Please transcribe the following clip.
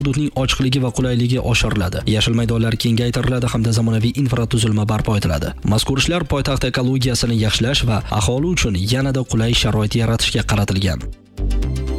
hududning ochiqligi va qulayligi oshiriladi. Yashil maydonlar kengaytiriladi hamda zamonaviy infratuzilma barpo etiladi. Mazkur ishlar poytaxt ekologiyasini yaxshilash va aholi uchun yanada qulay sharoit yaratishga qaratilgan.